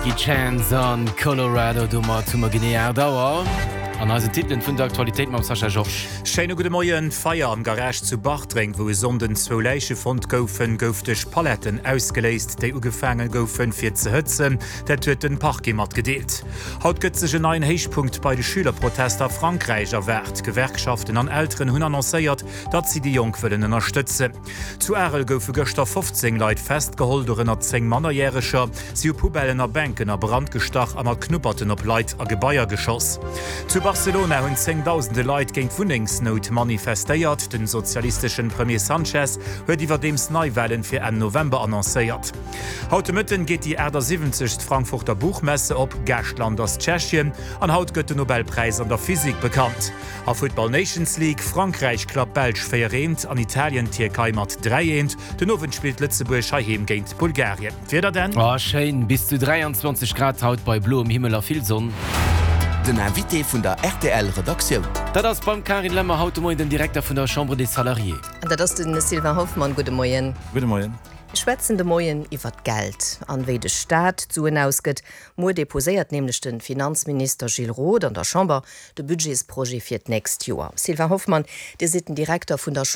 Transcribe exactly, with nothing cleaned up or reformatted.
Jackie Chance an Colorado dummer zummer genéer Dauer. An as Titeln vun der Aktualität ma Sascha Joch. Scheine gute Moien Feier am Garage zu Bachring, wo sonden zwo Leiche Fond goufen gouftech Paletten ausgeleist, déi ugefangen goufen fir ze hëtzen, dat huet den Parke mat gedeelt. Haut gëtt sech en ein Heichpunkt bei de Schülerprotester Frankreich erwert. Gewerkschaften an Ären hunn annoncéiert, dat sie die Jongwëllen ënnerstëtze. Zu Ärel goufe Göchter fünfzehn Leiit festgeholderenner zeng Mannerjährecher, si Pubellener Bänken a Brandgestach an knupperten op Leiit a Gebaier geschoss. Zu Barcelona hunn zehntausende Leiit géint Wuningsnot manifestéiert. Den sozialistischen Premier Sanchez huet iwwer dems Neuwellen fir en November annoncéiert. Haute Mëtten geht die Äder siebzig Frankfurter Buchmesse op Gerchtland aus Tschechien an haut gëtt den Nobelpreis an der Physik bekannt. A Football Nations League Frankreich klapp Belg feierent, an Italien Türkei mat dreiend, den Owen spielt Lützeburg Scheim géint Bulgarien. Feder denn? Oh, schön, bis zu dreiundzwanzig Grad haut bei blauem Himmel a viel Sonne. Den Invité vun der R T L-Redaktion. Dat ass beim Karin Lämmer haut moi den Direktor vun der Chambre des Salariés. Dat ass den Silvan Hoffmann gute Moien. Gute Moien. Schwätzende Moien iwwer Geld. An wéi de Staat zuen ausgëtt, mo deposéiert nämlich den Finanzminister Gilles Roth an der Chambre de Budgetsproje fir d nächst Joer. Silvan Hoffmann, de sitten Direktor vun der